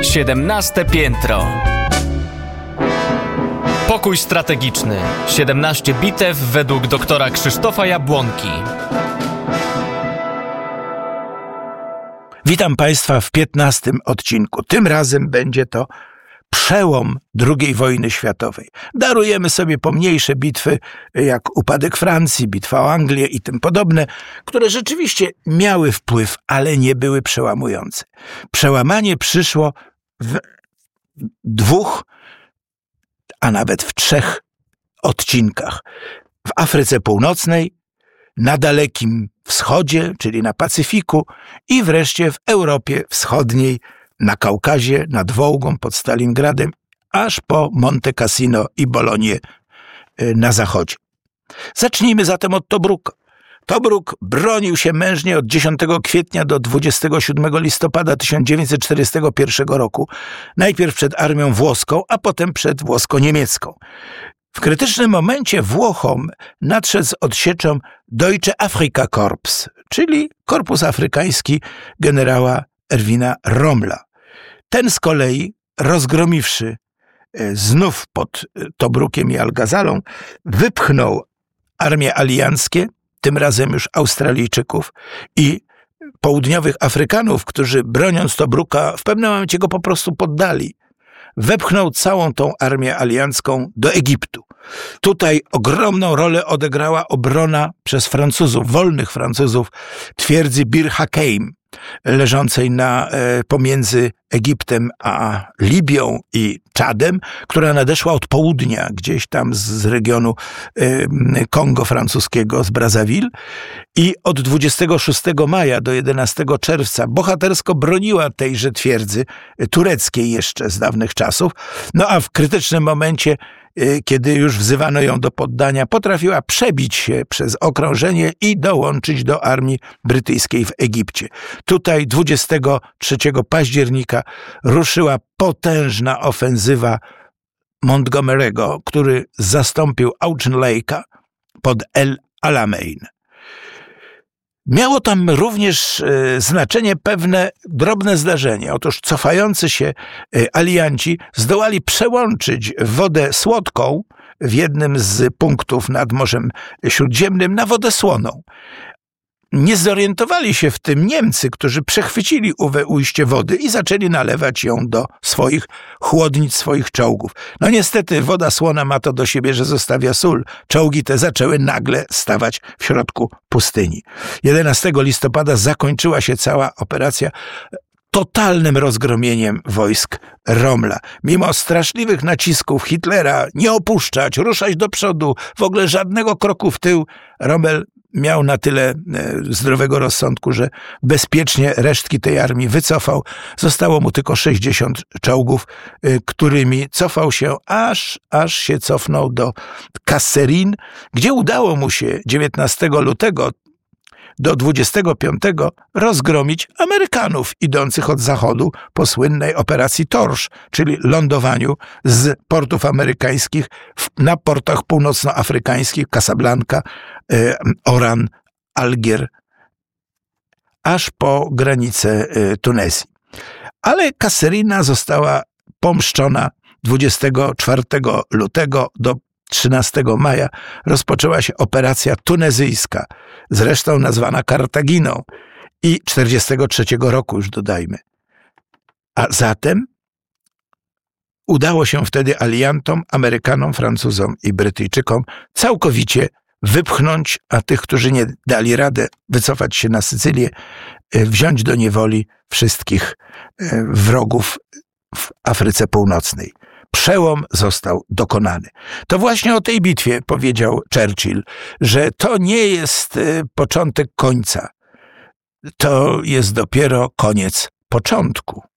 17 piętro. Pokój strategiczny. 17 bitew według doktora Krzysztofa Jabłonki. Witam Państwa w 15 odcinku. Tym razem będzie to przełom II wojny światowej. Darujemy sobie pomniejsze bitwy, jak upadek Francji, bitwa o Anglię i tym podobne, które rzeczywiście miały wpływ, ale nie były przełamujące. Przełamanie przyszło w 2, a nawet w 3 odcinkach. W Afryce Północnej, na Dalekim Wschodzie, czyli na Pacyfiku i wreszcie w Europie Wschodniej, na Kaukazie, nad Wołgą, pod Stalingradem, aż po Monte Cassino i Bolonię na zachodzie. Zacznijmy zatem od Tobruka. Tobruk bronił się mężnie od 10 kwietnia do 27 listopada 1941 roku, najpierw przed armią włoską, a potem przed włosko-niemiecką. W krytycznym momencie Włochom nadszedł z odsieczą Deutsche Afrika Korps, czyli Korpus Afrykański generała Erwina Rommela. Ten z kolei, rozgromiwszy znów pod Tobrukiem i Al-Gazalą, wypchnął armie alianckie, tym razem już Australijczyków i południowych Afrykanów, którzy broniąc Tobruka w pewnym momencie go po prostu poddali. Wepchnął całą tą armię aliancką do Egiptu. Tutaj ogromną rolę odegrała obrona przez Francuzów, wolnych Francuzów, twierdzy Bir Hakeim, leżącej pomiędzy Egiptem a Libią i Czadem, która nadeszła od południa, gdzieś tam z regionu Kongo francuskiego, z Brazzaville, i od 26 maja do 11 czerwca bohatersko broniła tejże twierdzy, tureckiej jeszcze z dawnych czasów, no a w krytycznym momencie, kiedy już wzywano ją do poddania, potrafiła przebić się przez okrążenie i dołączyć do armii brytyjskiej w Egipcie. Tutaj 23 października ruszyła potężna ofensywa Montgomery'ego, który zastąpił Auchinleyka pod El Alamein. Miało tam również znaczenie pewne drobne zdarzenie. Otóż cofający się alianci zdołali przełączyć wodę słodką w jednym z punktów nad Morzem Śródziemnym na wodę słoną. Nie zorientowali się w tym Niemcy, którzy przechwycili owe ujście wody i zaczęli nalewać ją do swoich chłodnic, swoich czołgów. No niestety woda słona ma to do siebie, że zostawia sól. Czołgi te zaczęły nagle stawać w środku pustyni. 11 listopada zakończyła się cała operacja totalnym rozgromieniem wojsk Rommela. Mimo straszliwych nacisków Hitlera, nie opuszczać, ruszać do przodu, w ogóle żadnego kroku w tył, Rommel miał na tyle zdrowego rozsądku, że bezpiecznie resztki tej armii wycofał. Zostało mu tylko 60 czołgów, którymi cofał się, aż się cofnął do Kasserine, gdzie udało mu się 19 lutego do 25 rozgromić Amerykanów idących od zachodu po słynnej operacji Torch, czyli lądowaniu z portów amerykańskich na portach północnoafrykańskich Casablanca, Oran, Algier, aż po granicę Tunezji. Ale Kasserina została pomszczona 24 lutego do 13 maja rozpoczęła się operacja tunezyjska, zresztą nazwana Kartaginą, i 43 roku już dodajmy. A zatem udało się wtedy aliantom, Amerykanom, Francuzom i Brytyjczykom całkowicie wypchnąć, a tych, którzy nie dali radę wycofać się na Sycylię, wziąć do niewoli wszystkich wrogów w Afryce Północnej. Przełom został dokonany. To właśnie o tej bitwie powiedział Churchill, że to nie jest początek końca, to jest dopiero koniec początku.